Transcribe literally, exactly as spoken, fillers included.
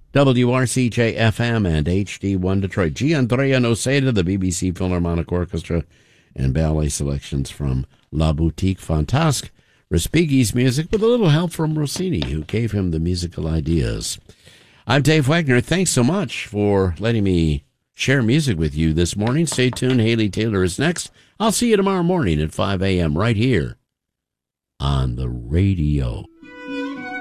W R C J F M and H D one Detroit. Giandrea Noseda, the B B C Philharmonic Orchestra, and ballet selections from La Boutique Fantasque. Respighi's music with a little help from Rossini, who gave him the musical ideas. I'm Dave Wagner. Thanks so much for letting me share music with you this morning. Stay tuned. Haley Taylor is next. I'll see you tomorrow morning at five a.m. right here on the radio.